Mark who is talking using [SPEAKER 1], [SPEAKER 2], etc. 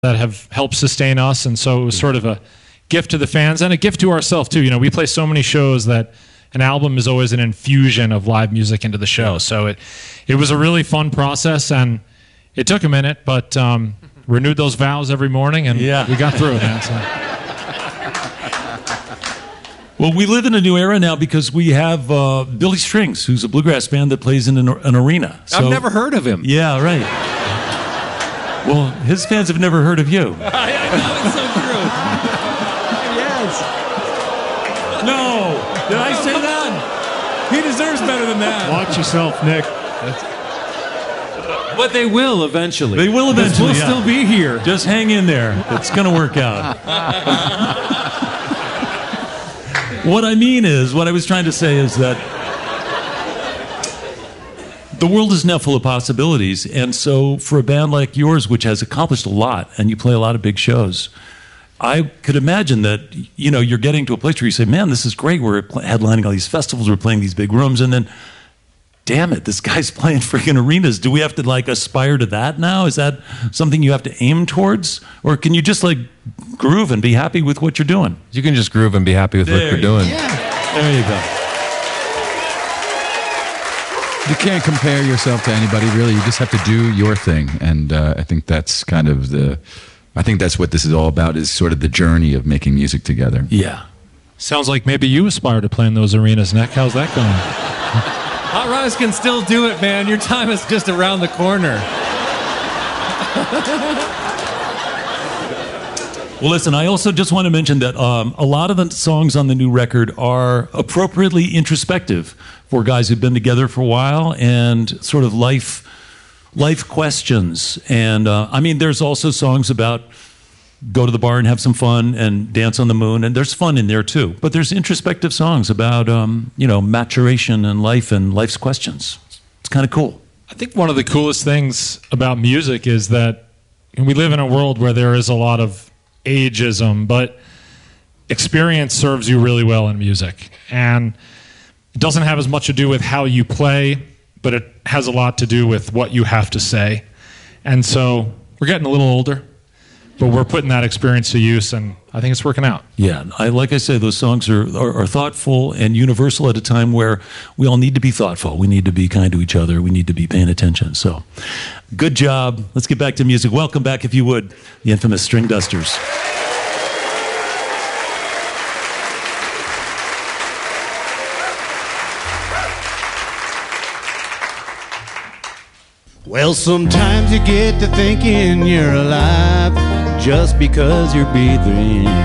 [SPEAKER 1] that have helped sustain us, and so it was sort of a gift to the fans and a gift to ourselves too. You know, we play so many shows that an album is always an infusion of live music into the show. So it was a really fun process, and it took a minute, but renewed those vows every morning, and we got through it, man. So.
[SPEAKER 2] Well, we live in a new era now because we have Billy Strings, who's a bluegrass band that plays in an arena. So,
[SPEAKER 3] I've never heard of him.
[SPEAKER 2] Yeah, right. Well, his fans have never heard of you.
[SPEAKER 3] I know, it's so true. Yes.
[SPEAKER 2] No, did I say that?
[SPEAKER 3] He deserves better than that.
[SPEAKER 1] Watch yourself, Nick.
[SPEAKER 3] But they will eventually.
[SPEAKER 2] They will eventually.
[SPEAKER 3] We'll still be here.
[SPEAKER 2] Just hang in there. It's going to work out. What I was trying to say is that the world is now full of possibilities, and so for a band like yours, which has accomplished a lot, and you play a lot of big shows, I could imagine that, you know, you're getting to a place where you say, man, this is great, we're headlining all these festivals, we're playing these big rooms, and then, damn it, this guy's playing freaking arenas. Do we have to, like, aspire to that now? Is that something you have to aim towards? Or can you just, like, groove and be happy with what you're doing?
[SPEAKER 3] You can just groove and be happy with what you're doing.
[SPEAKER 2] Yeah. There you go.
[SPEAKER 4] You can't compare yourself to anybody, really. You just have to do your thing. And I think that's kind of I think that's what this is all about, is sort of the journey of making music together.
[SPEAKER 2] Yeah.
[SPEAKER 1] Sounds like maybe you aspire to play in those arenas, Nick. How's that going?
[SPEAKER 3] Hot Rods can still do it, man. Your time is just around the corner.
[SPEAKER 2] Well, listen, I also just want to mention that a lot of the songs on the new record are appropriately introspective for guys who've been together for a while, and sort of life questions. And I mean, there's also songs about go to the bar and have some fun and dance on the moon, and there's fun in there too. But there's introspective songs about maturation and life's questions. It's kind of cool.
[SPEAKER 1] I think one of the coolest things about music is that we live in a world where there is a lot of ageism, but experience serves you really well in music. And it doesn't have as much to do with how you play, but it has a lot to do with what you have to say. And so we're getting a little older, but we're putting that experience to use, and I think it's working out.
[SPEAKER 2] Yeah, like I say, those songs are thoughtful and universal at a time where we all need to be thoughtful. We need to be kind to each other. We need to be paying attention. So, good job. Let's get back to music. Welcome back, if you would, the infamous String Dusters.
[SPEAKER 5] Well, sometimes you get to thinking you're alive just because you're breathing.